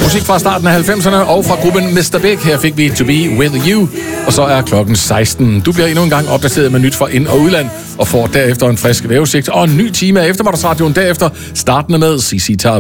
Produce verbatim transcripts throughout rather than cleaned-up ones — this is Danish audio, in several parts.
Musik fra starten af halvfemserne og fra gruppen mister Big. Her fik vi To Be With You, og så er klokken seksten. Du bliver endnu en gang opdateret med nyt fra ind- og udland, og får derefter en frisk vævesigt og en ny time af eftermiddagsradioen derefter, startende med C C Top.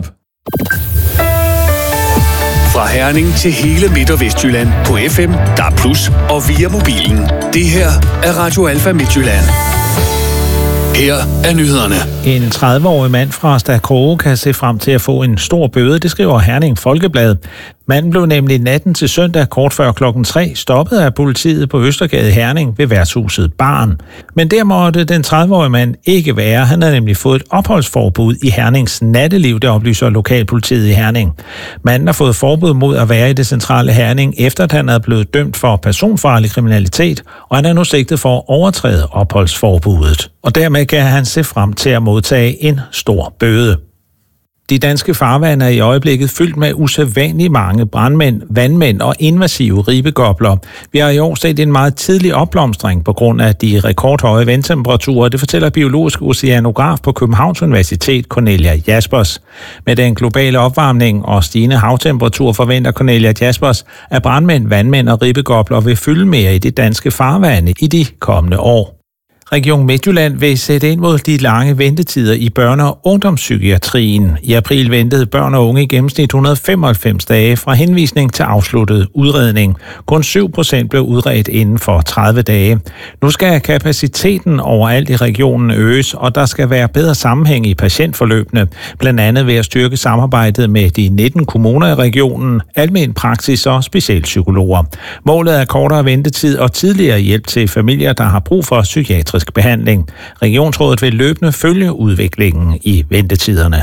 Fra Herning til hele Midt- og Vestjylland på F M, D A B plus, og via mobilen. Det her er Radio Alfa Midtjylland. Her er nyhederne. En tredive-årig mand fra Stakroge kan se frem til at få en stor bøde, det skriver Herning Folkeblad. Manden blev nemlig natten til søndag kort før klokken tre stoppet af politiet på Østergade Herning ved værtshuset Barn. Men der måtte den tredive-årige mand ikke være. Han havde nemlig fået et opholdsforbud i Hernings natteliv, der oplyser lokalpolitiet i Herning. Manden har fået forbud mod at være i det centrale Herning, efter at han er blevet dømt for personfarlig kriminalitet, og han er nu sigtet for at overtræde opholdsforbuddet. Og dermed kan han se frem til at modtage en stor bøde. De danske farvande er i øjeblikket fyldt med usædvanligt mange brandmænd, vandmænd og invasive ribegobler. Vi har i år set en meget tidlig opblomstring på grund af de rekordhøje vandtemperaturer. Det fortæller biologisk oceanograf på Københavns Universitet, Cornelia Jaspers. Med den globale opvarmning og stigende havtemperatur forventer Cornelia Jaspers, at brandmænd, vandmænd og ribegobler vil fylde mere i de danske farvande i de kommende år. Region Midtjylland vil sætte ind mod de lange ventetider i børne- og ungdomspsykiatrien. I april ventede børn og unge i gennemsnit et hundrede og femoghalvfems dage fra henvisning til afsluttet udredning. Kun syv procent blev udredt inden for tredive dage. Nu skal kapaciteten overalt i regionen øges, og der skal være bedre sammenhæng i patientforløbene, blandt andet ved at styrke samarbejdet med de nitten kommuner i regionen, almen praksis og specialpsykologer. Målet er kortere ventetid og tidligere hjælp til familier, der har brug for psykiatrisk behandling. Regionsrådet vil løbende følge udviklingen i ventetiderne.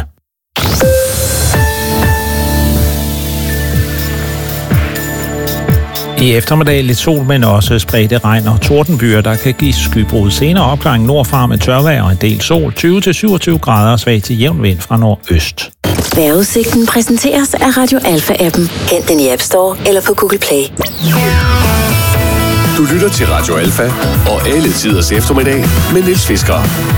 I eftermiddag lidt sol, men også spredte regn og tordenbyer, der kan give skybrud. Senere opklaring nordfra med tørvejr og en del sol. tyve til syvogtyve grader, svag til jævn vind fra nordøst. Vejrudsigten præsenteres af Radio Alfa-appen. Hent den i App Store eller på Google Play. Du lytter til Radio Alfa og alle tiders eftermiddag med Niels Fisker.